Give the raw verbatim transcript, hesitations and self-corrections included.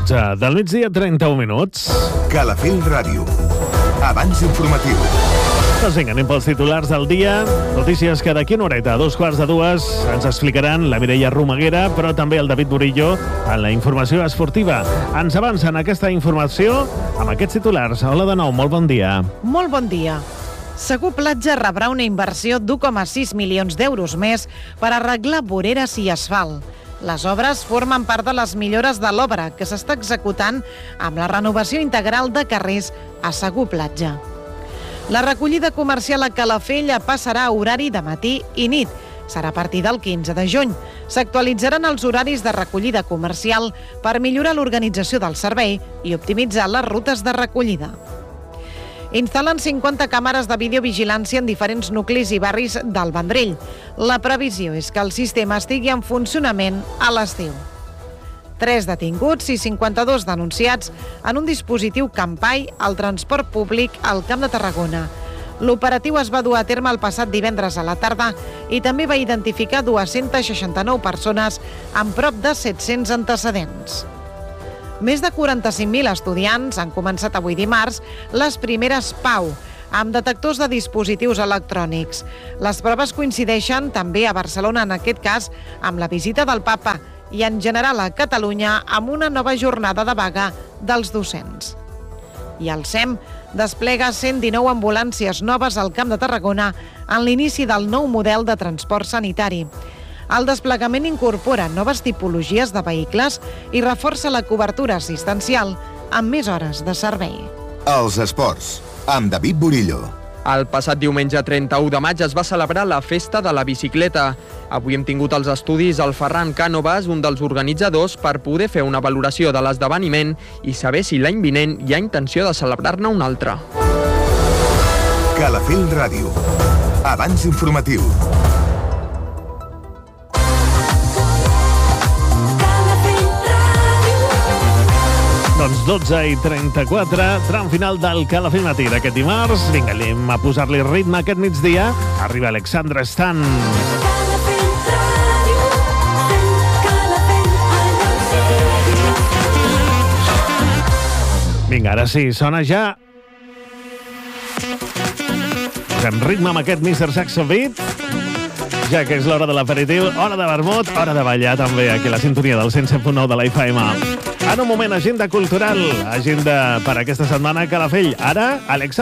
dotze del migdia, trenta-un minuts. Calafell Ràdio. Abans informatiu. Doncs vinga, anem pels titulars del dia. Notícies que d'aquí una horeta, a dos quarts de dues, ens explicaran la Mireia Romaguera, però també el David Murillo en la informació esportiva. Ens avancen aquesta informació amb aquests titulars. Hola de nou, molt bon dia. Molt bon dia. Segur Platja rebrà una inversió d'u coma sis milions d'euros més per arreglar voreres i asfalt. Les obres formen part de les millores de l'obra que s'està executant amb la renovació integral de carrers a Segur Platja. La recollida comercial a Calafell passarà a horari de matí i nit. Serà a partir del quinze de juny. S'actualitzaran els horaris de recollida comercial per millorar l'organització del servei i optimitzar les rutes de recollida. Instal·len cinquanta càmeres de videovigilància en diferents nuclis i barris del Vendrell. La previsió és que el sistema estigui en funcionament a l'estiu. Tres detinguts i cinquanta-dos denunciats en un dispositiu Campai al transport públic al Camp de Tarragona. L'operatiu es va dur a terme el passat divendres a la tarda i també va identificar dues-centes seixanta-nou persones amb prop de set-cents antecedents. Més de quaranta-cinc mil estudiants han començat avui dimarts les primeres PAU, amb detectors de dispositius electrònics. Les proves coincideixen també a Barcelona, en aquest cas, amb la visita del Papa i en general a Catalunya amb una nova jornada de vaga dels docents. I el SEM desplega cent dinou ambulàncies noves al Camp de Tarragona en l'inici del nou model de transport sanitari. El desplegament incorpora noves tipologies de vehicles i reforça la cobertura assistencial amb més hores de servei. Els esports, amb David Murillo. El passat diumenge trenta-u de maig es va celebrar la Festa de la Bicicleta. Avui hem tingut als estudis el Ferran Cànovas, un dels organitzadors, per poder fer una valoració de l'esdeveniment i saber si l'any vinent hi ha intenció de celebrar-ne un altre. Calafell Ràdio. Abans informatiu. Doncs dotze i trenta-quatre, tram final del Calafell Matí d'aquest dimarts. Vinga, anem a posar-li ritme aquest migdia. Arriba Alexandra Stan. Vinga, ara sí, sona ja. Posem ritme amb aquest mister Saxo Beat, ja que és l'hora de l'aperitiu, hora de vermut, hora de ballar també aquí a la sintonia del cent set punt nou de la F M. En un moment, agenda cultural, agenda per aquesta setmana a Calafell. Ara, Alexa.